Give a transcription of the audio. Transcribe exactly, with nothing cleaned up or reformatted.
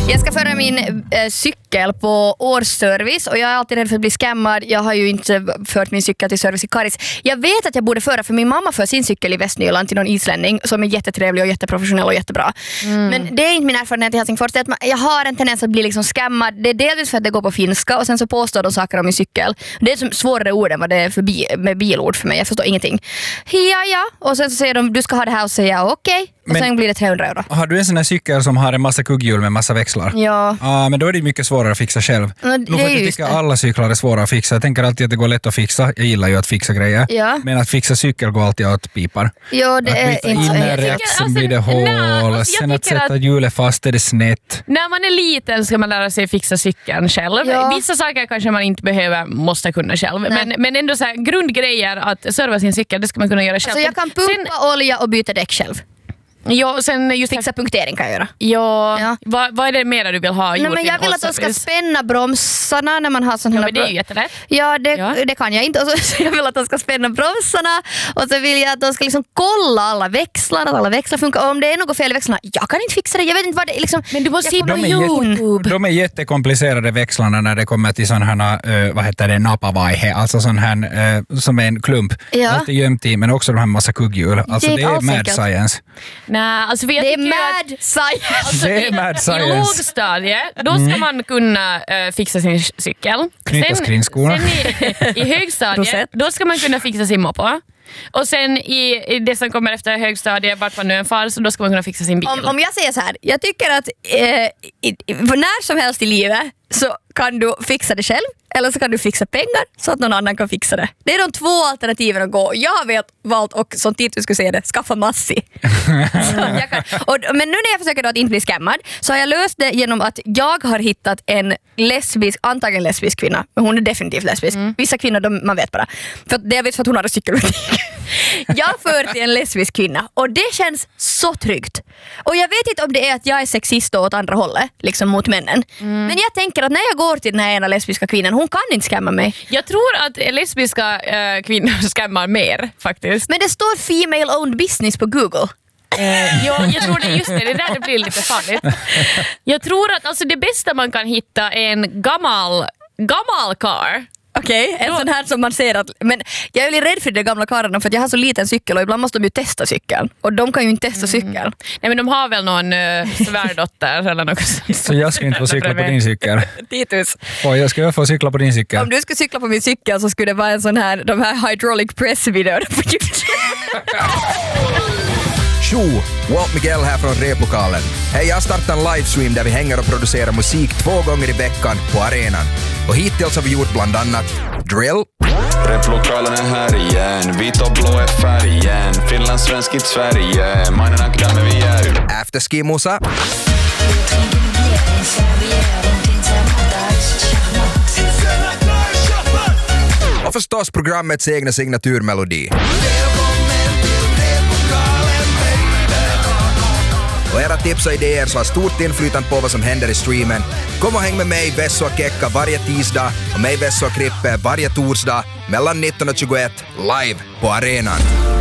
Jag ska föra min äh, cykel på årsservice och jag är alltid rädd för att bli scammad. Jag har ju inte fört min cykel till service i Karis. Jag vet att jag borde föra, för min mamma för sin cykel i Västnyland till någon islänning som är jättetrevlig och jätteprofessionell och jättebra. Mm. Men det är inte min erfarenhet i Helsingfors. Det är att man, jag har en tendens att bli liksom scammad. Det är delvis för att det går på finska och sen så påstår de saker om min cykel. Det är som svårare ord än vad det är för bi, med bilord för mig. Jag förstår ingenting. Ja, ja. Och sen så säger de, du ska ha det här och säger jag okej. Okay. Och men, sen blir det trehundra euro. Har du en sån här cykel som har en massa kugghjul med massa växlar? Ja. Ja, men då är det mycket svårare att fixa själv. Ja, nu för att jag tycker alla cyklar är svåra att fixa. Jag tänker alltid att det går lätt att fixa. Jag gillar ju att fixa grejer. Ja. Men att fixa cykel går alltid åt pipar. Ja, det är inte in så. rätt, sen alltså, blir det hål. Nej, alltså, sen att sätta att hjulet fast är det snett. När man är liten ska man lära sig fixa cykeln själv. Ja. Vissa saker kanske man inte behöver, måste kunna själv. Men, men ändå så här, grundgrejer att serva sin cykel, det ska man kunna göra själv. Så jag kan pumpa sen, olja och byta däck själv. Ja, sen just fixa punktering kan jag göra. Ja, ja. Vad, vad är det mer du vill ha gjort? Nej, men jag vill att de ska spänna bromsarna när man har sån här. Ja, men det är ju jättelätt. Ja, det, ja. det kan jag inte. Och så, jag vill att de ska spänna bromsarna och så vill jag att de ska liksom kolla alla växlar, att alla växlar funkar. Om det är något fel i växlarna, jag kan inte fixa det. Jag vet inte vad det är. Liksom, men du måste se på YouTube. De är jättekomplicerade växlarna när det kommer till sån här, uh, vad heter det, napavaihe, alltså sån här uh, som är en klump. Ja. Allt är gömt i, men också de här massa kugghjul. Alltså det är, det är mad enkelt. Science. Nej, alltså det är mad att, science. Alltså, det är mad science. I lågstadiet, då ska mm. man kunna uh, fixa sin cykel. Knyta skrinskorna. Sen i, i högstadiet, då ska man kunna fixa sin moppa. Och sen i, i det som kommer efter högstadiet, vart man nu en far, så då ska man kunna fixa sin bil. Om, om jag säger så här, jag tycker att eh, i, för när som helst i livet så kan du fixa det själv eller så kan du fixa pengar så att någon annan kan fixa det. Det är de två alternativen att gå. Jag har vet, valt och som titt skulle säga det, skaffa massi. jag kan, och, men nu när jag försöker då att inte bli scammad så har jag löst det genom att jag har hittat en lesbisk, antagligen lesbisk kvinna. Men hon är definitivt lesbisk. Mm. Vissa kvinnor, de, man vet bara. För det jag vet för att hon har en cykelbutik. Jag för till en lesbisk kvinna och det känns så tryggt. Och jag vet inte om det är att jag är sexist åt andra hållet, liksom mot männen. Mm. Men jag tänker att när jag går till den här ena lesbiska kvinnan, hon kan inte skämma mig. Jag tror att lesbiska äh, kvinnor skämmar mer faktiskt. Men det står female owned business på Google. Eh, ja, jag tror det är just det, det där det blir lite farligt. Jag tror att alltså, det bästa man kan hitta är en gammal, gammal car. Okej, okay, en sån här som man ser att... Men jag är lite rädd för de gamla karlarna för att jag har så liten cykel och ibland måste de ju testa cykeln. Och de kan ju inte testa mm. cykeln. Nej, men de har väl någon uh, svärdotter eller något sånt. Så jag ska inte få cykla på din cykel? Titus. Och jag ska få cykla på din cykel. Om du skulle cykla på min cykel så skulle det vara en sån här, de här hydraulic press-videor på YouTube. Tjo! Walt Miguel här från replokalen. Hej, jag startar en livestream där vi hänger och producerar musik två gånger i veckan på arenan. Och hittills har vi gjort bland annat drill. Replokalen är här igen, vit och blå är färgen. Finland, svensk i Sverige, mannen akta med vi är. Afterski-musa. Och förstås programmets egna signaturmelodi. Och era tips och idéer så har stort inflytande på vad som händer i streamen. Kom och häng med mig, Vesso och Kekka, varje tisdag och mig, Vesso och Krippe, varje torsdag mellan nitton och tjugoett live på arenan.